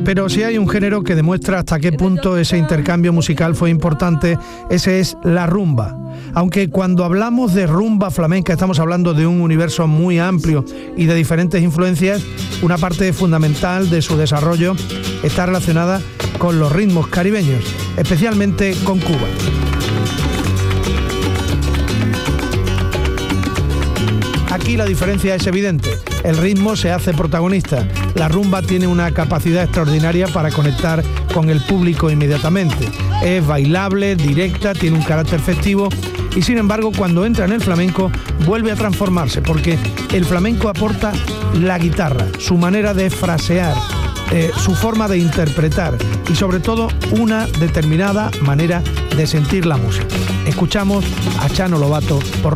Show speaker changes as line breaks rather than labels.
Pero si hay un género que demuestra hasta qué punto ese intercambio musical fue importante, ese es la rumba. Aunque cuando hablamos de rumba flamenca estamos hablando de un universo muy amplio y de diferentes influencias, una parte fundamental de su desarrollo está relacionada con los ritmos caribeños, especialmente con Cuba. Aquí la diferencia es evidente, el ritmo se hace protagonista, la rumba tiene una capacidad extraordinaria para conectar con el público inmediatamente, es bailable, directa, tiene un carácter festivo y sin embargo cuando entra en el flamenco vuelve a transformarse porque el flamenco aporta la guitarra, su manera de frasear, su forma de interpretar y sobre todo una determinada manera de sentir la música. Escuchamos a Chano Lobato por